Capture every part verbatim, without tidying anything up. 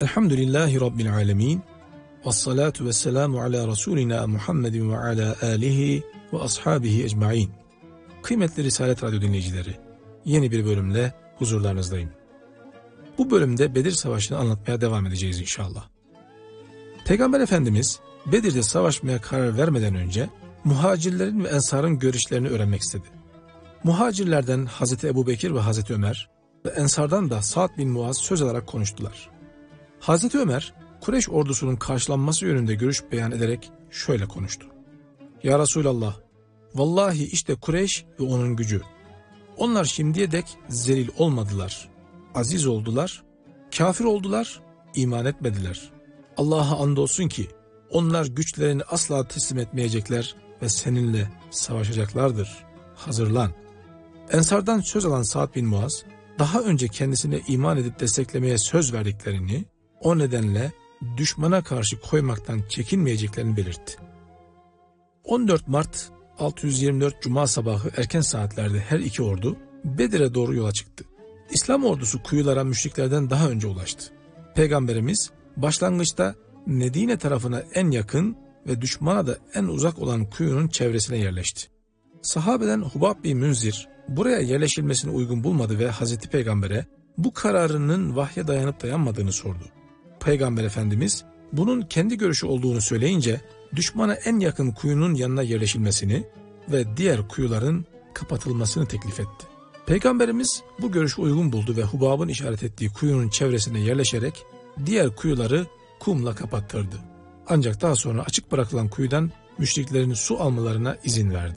Elhamdülillahi Rabbil alemin. Vessalatu vesselamu ala Resulina Muhammedin ve ala alihi ve ashabihi ecmain. Kıymetli Risalet Radyo dinleyicileri, yeni bir bölümle huzurlarınızdayım. Bu bölümde Bedir Savaşı'nı anlatmaya devam edeceğiz inşallah. Peygamber Efendimiz Bedir'de savaşmaya karar vermeden önce muhacirlerin ve ensarın görüşlerini öğrenmek istedi. Muhacirlerden Hazreti Ebubekir ve Hazreti Ömer ve ensardan da Sa'd bin Muaz söz alarak konuştular. Hazreti Ömer, Kureyş ordusunun karşılanması yönünde görüş beyan ederek şöyle konuştu. Ya Resulallah, vallahi işte Kureyş ve onun gücü. Onlar şimdiye dek zelil olmadılar, aziz oldular, kafir oldular, iman etmediler. Allah'a andolsun ki onlar güçlerini asla teslim etmeyecekler ve seninle savaşacaklardır. Hazırlan. Ensardan söz alan Sa'd bin Muaz, daha önce kendisine iman edip desteklemeye söz verdiklerini, o nedenle düşmana karşı koymaktan çekinmeyeceklerini belirtti. on dört Mart altı yüz yirmi dört Cuma sabahı erken saatlerde her iki ordu Bedir'e doğru yola çıktı. İslam ordusu kuyulara müşriklerden daha önce ulaştı. Peygamberimiz başlangıçta Medine tarafına en yakın ve düşmana da en uzak olan kuyunun çevresine yerleşti. Sahabeden Hubab bin Münzir buraya yerleşilmesini uygun bulmadı ve Hazreti Peygamber'e bu kararının vahye dayanıp dayanmadığını sordu. Peygamber Efendimiz bunun kendi görüşü olduğunu söyleyince düşmana en yakın kuyunun yanına yerleşilmesini ve diğer kuyuların kapatılmasını teklif etti. Peygamberimiz bu görüşü uygun buldu ve Hubab'ın işaret ettiği kuyunun çevresine yerleşerek diğer kuyuları kumla kapattırdı. Ancak daha sonra açık bırakılan kuyudan müşriklerin su almalarına izin verdi.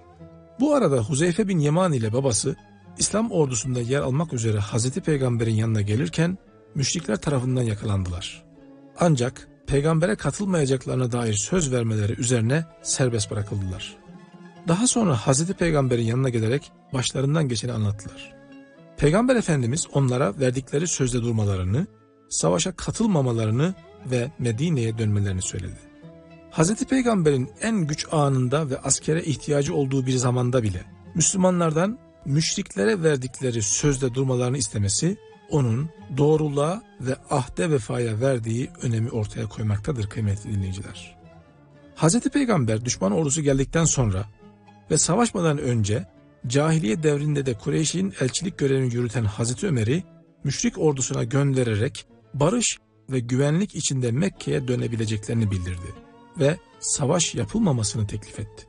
Bu arada Huzeyfe bin Yeman ile babası İslam ordusunda yer almak üzere Hazreti Peygamber'in yanına gelirken müşrikler tarafından yakalandılar. Ancak peygambere katılmayacaklarına dair söz vermeleri üzerine serbest bırakıldılar. Daha sonra Hazreti Peygamber'in yanına gelerek başlarından geçeni anlattılar. Peygamber Efendimiz onlara verdikleri sözde durmalarını, savaşa katılmamalarını ve Medine'ye dönmelerini söyledi. Hazreti Peygamber'in en güç anında ve askere ihtiyacı olduğu bir zamanda bile Müslümanlardan müşriklere verdikleri sözde durmalarını istemesi, onun doğruluğa ve ahde vefaya verdiği önemi ortaya koymaktadır kıymetli dinleyiciler. Hazreti Peygamber düşman ordusu geldikten sonra ve savaşmadan önce cahiliye devrinde de Kureyş'in elçilik görevini yürüten Hazreti Ömer'i müşrik ordusuna göndererek barış ve güvenlik içinde Mekke'ye dönebileceklerini bildirdi ve savaş yapılmamasını teklif etti.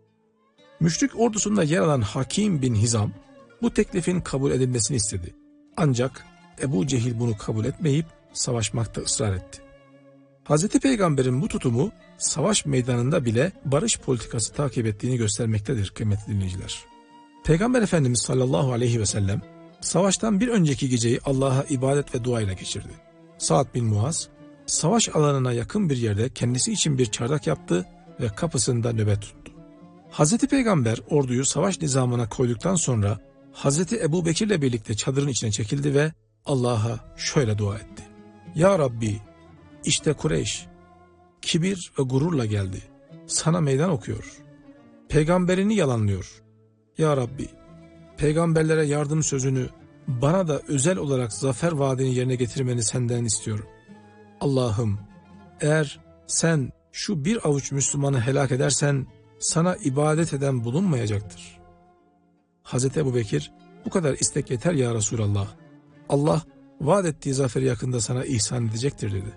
Müşrik ordusunda yer alan Hakim bin Hizam bu teklifin kabul edilmesini istedi. Ancak Ebu Cehil bunu kabul etmeyip savaşmakta ısrar etti. Hazreti Peygamber'in bu tutumu savaş meydanında bile barış politikası takip ettiğini göstermektedir kıymetli dinleyiciler. Peygamber Efendimiz sallallahu aleyhi ve sellem savaştan bir önceki geceyi Allah'a ibadet ve duayla geçirdi. Sa'd bin Muaz savaş alanına yakın bir yerde kendisi için bir çardak yaptı ve kapısında nöbet tuttu. Hazreti Peygamber orduyu savaş nizamına koyduktan sonra Hazreti Ebubekir'le birlikte çadırın içine çekildi ve Allah'a şöyle dua etti. Ya Rabbi, işte Kureyş, kibir ve gururla geldi. Sana meydan okuyor. Peygamberini yalanlıyor. Ya Rabbi, peygamberlere yardım sözünü, bana da özel olarak zafer vaadini yerine getirmeni senden istiyorum. Allah'ım, eğer sen şu bir avuç Müslümanı helak edersen, sana ibadet eden bulunmayacaktır. Hazreti Ebubekir, bu kadar istek yeter ya Resulallah. Allah vaat ettiği zaferi yakında sana ihsan edecektir dedi.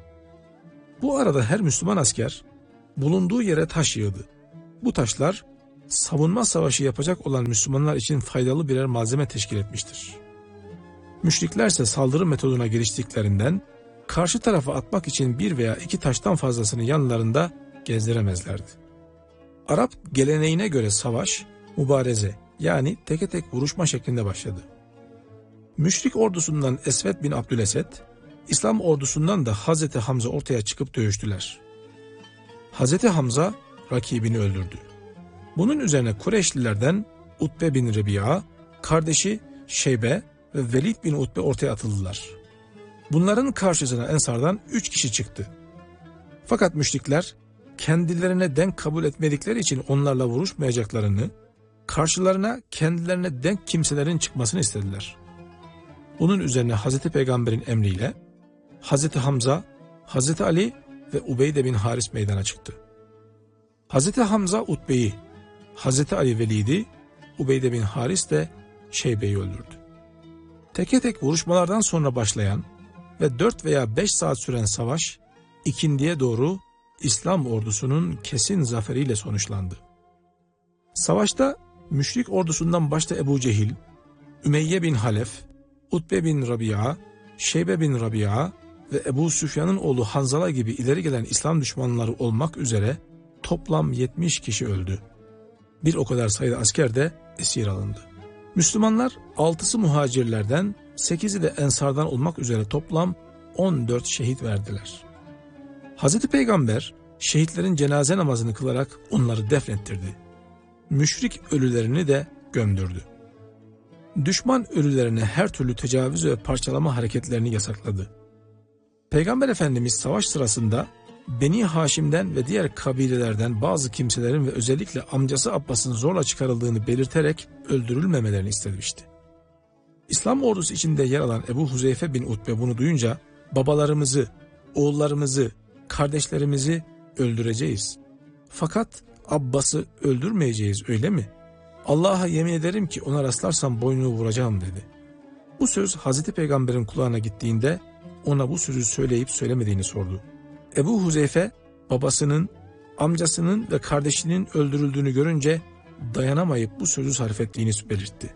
Bu arada her Müslüman asker bulunduğu yere taş yığdı. Bu taşlar savunma savaşı yapacak olan Müslümanlar için faydalı birer malzeme teşkil etmiştir. Müşriklerse saldırı metoduna giriştiklerinden karşı tarafa atmak için bir veya iki taştan fazlasını yanlarında gezdiremezlerdi. Arap geleneğine göre savaş, mübareze yani teke tek vuruşma şeklinde başladı. Müşrik ordusundan Esved bin Abdülesed, İslam ordusundan da Hazreti Hamza ortaya çıkıp dövüştüler. Hazreti Hamza rakibini öldürdü. Bunun üzerine Kureyşlilerden Utbe bin Rebi'a, kardeşi Şeybe ve Velid bin Utbe ortaya atıldılar. Bunların karşısına Ensardan üç kişi çıktı. Fakat müşrikler kendilerine denk kabul etmedikleri için onlarla vuruşmayacaklarını, karşılarına kendilerine denk kimselerin çıkmasını istediler. Bunun üzerine Hazreti Peygamber'in emriyle Hazreti Hamza, Hazreti Ali ve Ubeyde bin Haris meydana çıktı. Hazreti Hamza Utbe'yi, Hazreti Ali Velid'i, Ubeyde bin Haris de Şeybe'yi öldürdü. Teke tek vuruşmalardan sonra başlayan ve dört veya beş saat süren savaş, ikindiye doğru İslam ordusunun kesin zaferiyle sonuçlandı. Savaşta müşrik ordusundan başta Ebu Cehil, Ümeyye bin Halef, Utbe bin Rabia, Şeybe bin Rabia ve Ebu Süfyan'ın oğlu Hanzala gibi ileri gelen İslam düşmanları olmak üzere toplam yetmiş kişi öldü. Bir o kadar sayıda asker de esir alındı. Müslümanlar altısı muhacirlerden, sekizi de ensardan olmak üzere toplam on dört şehit verdiler. Hazreti Peygamber şehitlerin cenaze namazını kılarak onları defnettirdi. Müşrik ölülerini de gömdürdü. Düşman ölülerine her türlü tecavüz ve parçalama hareketlerini yasakladı. Peygamber Efendimiz savaş sırasında Beni Haşim'den ve diğer kabilelerden bazı kimselerin ve özellikle amcası Abbas'ın zorla çıkarıldığını belirterek öldürülmemelerini istemişti. İslam ordusu içinde yer alan Ebu Huzeyfe bin Utbe bunu duyunca babalarımızı, oğullarımızı, kardeşlerimizi öldüreceğiz. Fakat Abbas'ı öldürmeyeceğiz, öyle mi? Allah'a yemin ederim ki ona rastlarsam boynunu vuracağım dedi. Bu söz Hazreti Peygamber'in kulağına gittiğinde ona bu sözü söyleyip söylemediğini sordu. Ebu Huzeyfe babasının, amcasının ve kardeşinin öldürüldüğünü görünce dayanamayıp bu sözü sarf ettiğini belirtti.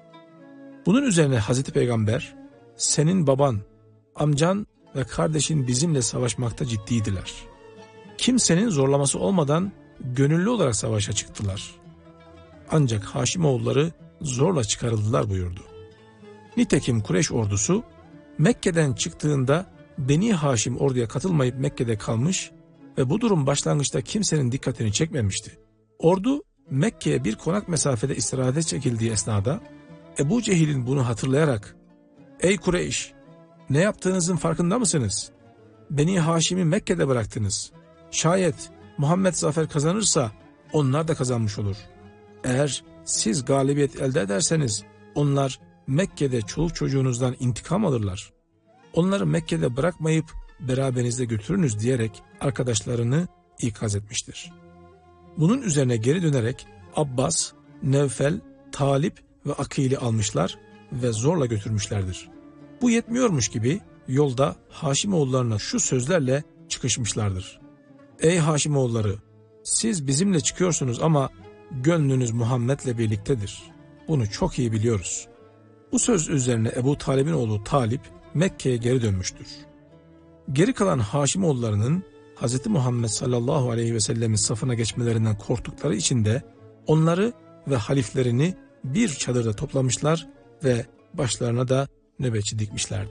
Bunun üzerine Hazreti Peygamber, senin baban, amcan ve kardeşin bizimle savaşmakta ciddiydiler. Kimsenin zorlaması olmadan gönüllü olarak savaşa çıktılar. Ancak Haşimoğulları zorla çıkarıldılar buyurdu. Nitekim Kureyş ordusu Mekke'den çıktığında Beni Haşim orduya katılmayıp Mekke'de kalmış ve bu durum başlangıçta kimsenin dikkatini çekmemişti. Ordu Mekke'ye bir konak mesafede istirahate çekildiği esnada Ebu Cehil'in bunu hatırlayarak "Ey Kureyş, ne yaptığınızın farkında mısınız? Beni Haşim'i Mekke'de bıraktınız. Şayet Muhammed zafer kazanırsa onlar da kazanmış olur. Eğer siz galibiyet elde ederseniz onlar Mekke'de çoluk çocuğunuzdan intikam alırlar. Onları Mekke'de bırakmayıp beraberinizde götürünüz" diyerek arkadaşlarını ikaz etmiştir. Bunun üzerine geri dönerek Abbas, Nevfel, Talip ve Akil'i almışlar ve zorla götürmüşlerdir. Bu yetmiyormuş gibi yolda Haşimoğullarına şu sözlerle çıkışmışlardır. "Ey Haşimoğulları, siz bizimle çıkıyorsunuz ama gönlünüz Muhammed'le birliktedir. Bunu çok iyi biliyoruz." Bu söz üzerine Ebu Talib'in oğlu Talip Mekke'ye geri dönmüştür. Geri kalan Haşimoğullarının Hz. Muhammed sallallahu aleyhi ve sellemin safına geçmelerinden korktukları için de onları ve haliflerini bir çadırda toplamışlar ve başlarına da nöbetçi dikmişlerdi.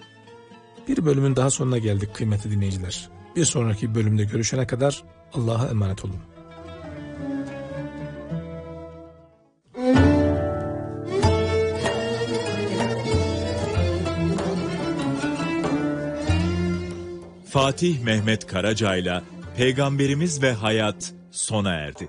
Bir bölümün daha sonuna geldik kıymetli dinleyiciler. Bir sonraki bölümde görüşene kadar Allah'a emanet olun. Fatih Mehmet Karaca'yla Peygamberimiz ve Hayat sona erdi.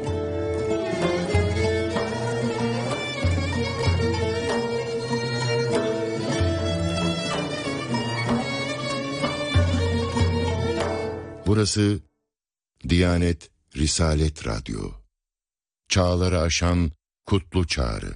Burası Diyanet Risalet Radyo. Çağları aşan kutlu çağrı.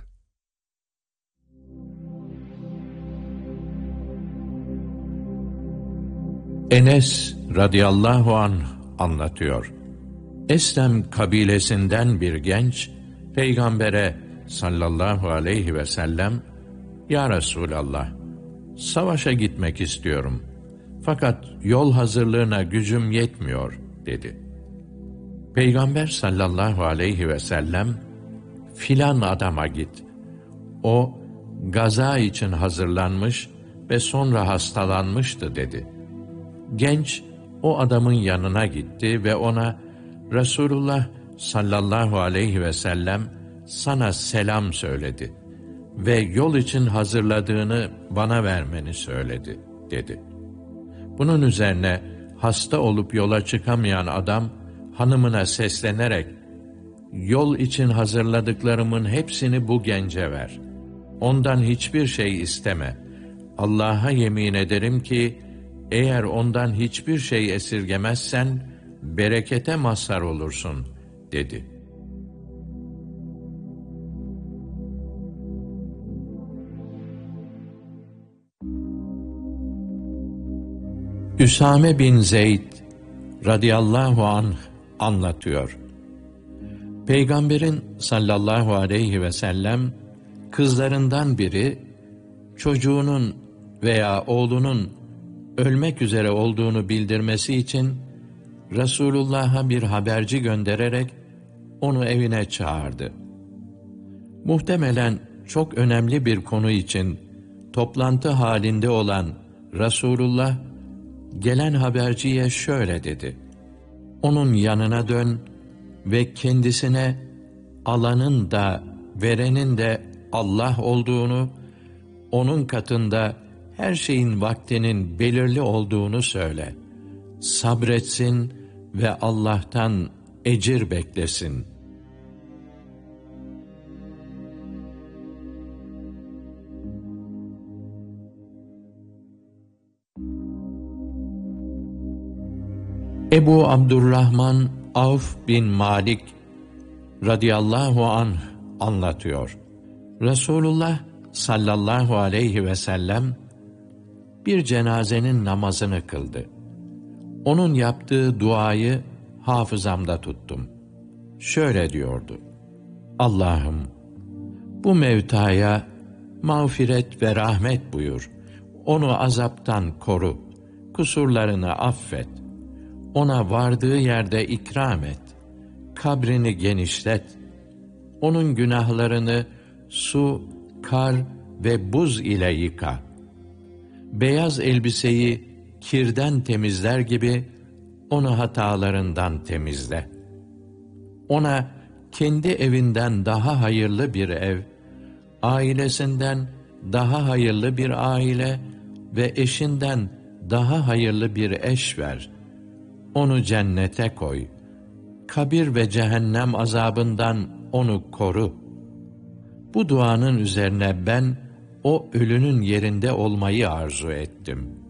Enes radıyallahu anh anlatıyor. Eslem kabilesinden bir genç Peygamber'e sallallahu aleyhi ve sellem "Ya Resulallah, savaşa gitmek istiyorum. Fakat yol hazırlığına gücüm yetmiyor." dedi. Peygamber sallallahu aleyhi ve sellem "Filan adama git. O gaza için hazırlanmış ve sonra hastalanmıştı." dedi. Genç o adamın yanına gitti ve ona "Resulullah sallallahu aleyhi ve sellem sana selam söyledi ve yol için hazırladığını bana vermeni söyledi." dedi. Bunun üzerine hasta olup yola çıkamayan adam hanımına seslenerek "Yol için hazırladıklarımın hepsini bu gence ver. Ondan hiçbir şey isteme. Allah'a yemin ederim ki eğer ondan hiçbir şey esirgemezsen, berekete mazhar olursun, dedi. Üsame bin Zeyd radıyallahu anh anlatıyor. Peygamberin sallallahu aleyhi ve sellem kızlarından biri çocuğunun veya oğlunun ölmek üzere olduğunu bildirmesi için Resulullah'a bir haberci göndererek onu evine çağırdı. Muhtemelen çok önemli bir konu için toplantı halinde olan Resulullah, gelen haberciye şöyle dedi: onun yanına dön ve kendisine alanın da verenin de Allah olduğunu, onun katında her şeyin vaktinin belirli olduğunu söyle. Sabretsin ve Allah'tan ecir beklesin. Ebu Abdurrahman Avf bin Malik radıyallahu anh anlatıyor. Resulullah sallallahu aleyhi ve sellem bir cenazenin namazını kıldı. Onun yaptığı duayı hafızamda tuttum. Şöyle diyordu: Allah'ım, bu mevtaya mağfiret ve rahmet buyur. Onu azaptan koru. Kusurlarını affet. Ona vardığı yerde ikram et. Kabrini genişlet. Onun günahlarını su, kar ve buz ile yıka. Beyaz elbiseyi kirden temizler gibi onu hatalarından temizle. Ona kendi evinden daha hayırlı bir ev, ailesinden daha hayırlı bir aile ve eşinden daha hayırlı bir eş ver. Onu cennete koy. Kabir ve cehennem azabından onu koru. Bu duanın üzerine ben o ölünün yerinde olmayı arzu ettim.